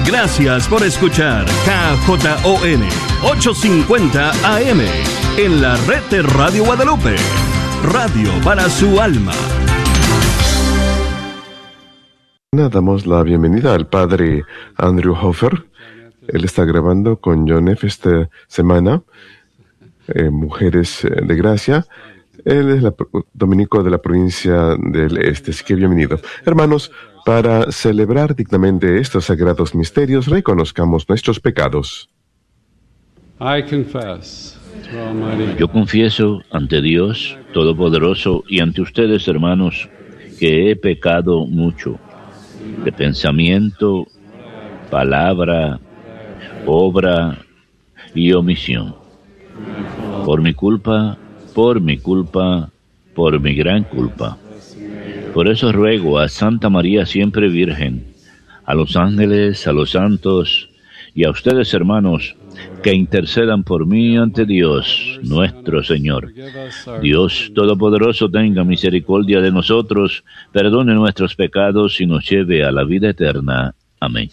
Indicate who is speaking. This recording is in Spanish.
Speaker 1: Gracias por escuchar KJON 850 AM en la red de Radio Guadalupe. Radio para su alma.
Speaker 2: Damos la bienvenida al padre Andrew Hofer. Él está grabando con John F. esta semana, Mujeres de Gracia. Él es dominico de la provincia del Este, así que bienvenido. Hermanos, para celebrar dignamente estos sagrados misterios, reconozcamos nuestros pecados.
Speaker 3: Yo confieso ante Dios Todopoderoso y ante ustedes, hermanos, que he pecado mucho, de pensamiento, palabra, obra y omisión. Por mi culpa, por mi gran culpa. Por eso ruego a Santa María siempre Virgen, a los ángeles, a los santos y a ustedes, hermanos, que intercedan por mí ante Dios, nuestro Señor. Dios Todopoderoso tenga misericordia de nosotros, perdone nuestros pecados y nos lleve a la vida eterna. Amén.